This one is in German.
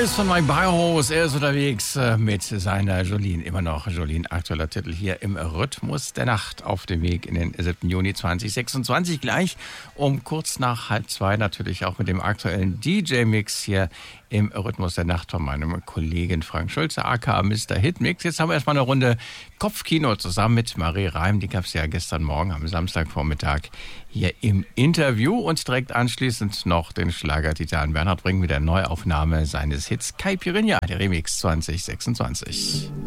Chris von My Biohose, er ist unterwegs mit seiner Jolene, immer noch Jolene, aktueller Titel hier im Rhythmus der Nacht auf dem Weg in den 7. Juni 2026, gleich um kurz nach 1:30 natürlich auch mit dem aktuellen DJ-Mix hier im Rhythmus der Nacht von meinem Kollegen Frank Schulze, aka Mr. Hitmix. Jetzt haben wir erstmal eine Runde Kopfkino zusammen mit Marie Reim, die gab es ja gestern Morgen am Samstagvormittag hier im Interview und direkt anschließend noch den Schlagertitan Bernhard Brink mit der Neuaufnahme seines Hits Caipirinha, der Remix 2026.